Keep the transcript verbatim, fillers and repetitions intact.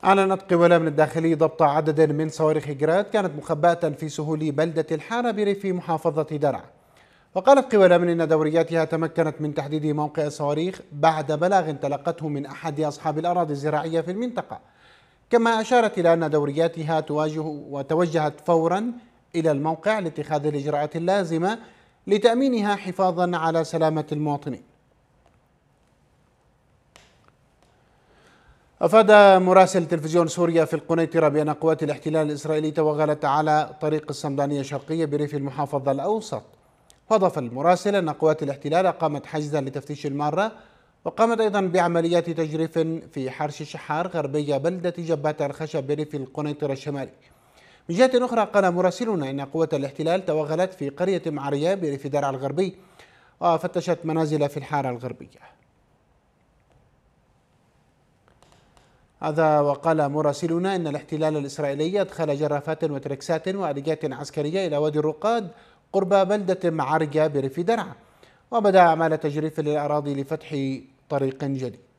أعلنت قوى الأمن الداخلي ضبط عدد من صواريخ جراد كانت مخبأة في سهول بلدة الحارة بريف محافظة درعا. وقالت قوى الأمن إن دورياتها تمكنت من تحديد موقع الصواريخ بعد بلاغ تلقته من أحد أصحاب الأراضي الزراعية في المنطقة، كما أشارت إلى أن دورياتها تواجه وتوجهت فورا إلى الموقع لاتخاذ الإجراءات اللازمة لتأمينها حفاظا على سلامة المواطنين. أفاد مراسل تلفزيون سوريا في القنيطرة بأن قوات الاحتلال الإسرائيلي توغلت على طريق الصمدانية الشرقية بريف المحافظة الأوسط. وأضاف المراسل أن قوات الاحتلال أقامت حجزا لتفتيش المارة، وقامت أيضا بعمليات تجريف في حرش شحار غربية بلدة جبات الخشب بريف القنيطرة الشمالي. من جهة أخرى قال مراسلنا أن قوات الاحتلال توغلت في قرية معرية بريف درعا الغربي وفتشت منازل في الحارة الغربية. هذا وقال مراسلنا أن الاحتلال الإسرائيلي أدخل جرافات وتركسات وآليات عسكرية إلى وادي الرقاد قرب بلدة معرجة بريف درعا، وبدأ أعمال تجريف للأراضي لفتح طريق جديد.